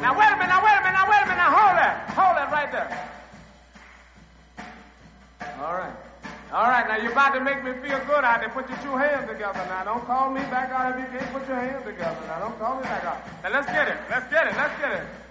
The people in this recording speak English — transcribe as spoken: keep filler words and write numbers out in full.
Now, wait a minute, now, wait a minute, now, wait a minute, now, hold that. Hold that right there. All right. All right, now, you're about to make me feel good out there. Put your two hands together now. Don't call me back out if you can't put your hands together. Now, don't call me back out. Now, let's get it. Let's get it. Let's get it.